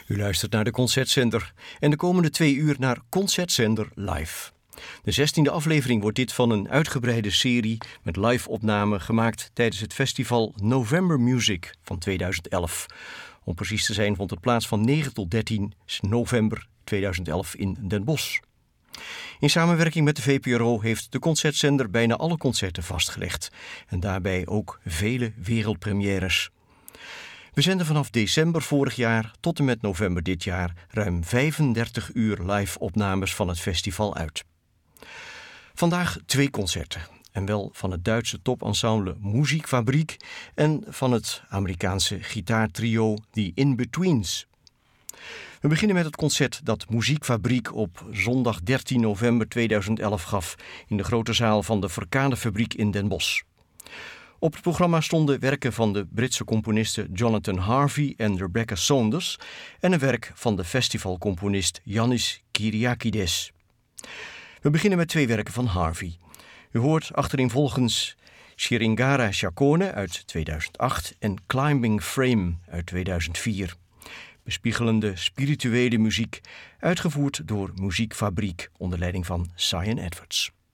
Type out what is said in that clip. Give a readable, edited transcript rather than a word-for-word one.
U luistert naar de Concertzender en de komende 2 uur naar Concertzender Live. De 16e aflevering wordt dit van een uitgebreide serie met live-opnamen gemaakt tijdens het festival November Music van 2011. Om precies te zijn vond het plaats van 9 tot 13 november 2011 in Den Bosch. In samenwerking met de VPRO heeft de Concertzender bijna alle concerten vastgelegd en daarbij ook vele wereldpremières. We zenden vanaf december vorig jaar tot en met november dit jaar ruim 35 uur live-opnames van het festival uit. Vandaag 2 concerten, en wel van het Duitse topensemble Musikfabrik en van het Amerikaanse gitaartrio The In-Betweens. We beginnen met het concert dat Musikfabrik op zondag 13 november 2011 gaf in de grote zaal van de Verkadefabriek in Den Bosch. Op het programma stonden werken van de Britse componisten Jonathan Harvey en Rebecca Saunders en een werk van de festivalcomponist Yannis Kyriakides. We beginnen met 2 werken van Harvey. U hoort achtereenvolgens Shiringara Shakone uit 2008 en Climbing Frame uit 2004. Bespiegelende spirituele muziek, uitgevoerd door Musikfabrik onder leiding van Cyan Edwards.